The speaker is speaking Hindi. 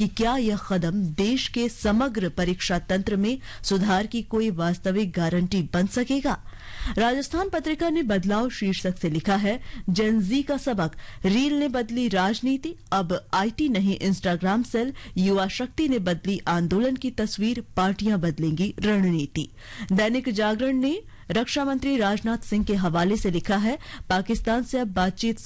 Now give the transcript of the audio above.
कि क्या यह कदम देश के समग्र परीक्षा तंत्र में सुधार की कोई वास्तविक गारंटी बन सकेगा। राजस्थान पत्रिका ने बदलाव शीर्षक से लिखा है, जेनजी का सबक, रील ने बदली राजनीति, अब आईटी नहीं इंस्टाग्राम सेल, युवा शक्ति ने बदली आंदोलन की तस्वीर, पार्टियां बदलेंगी रणनीति। दैनिक जागरण ने रक्षा मंत्री राजनाथ सिंह के हवाले से लिखा है, पाकिस्तान से अब बातचीत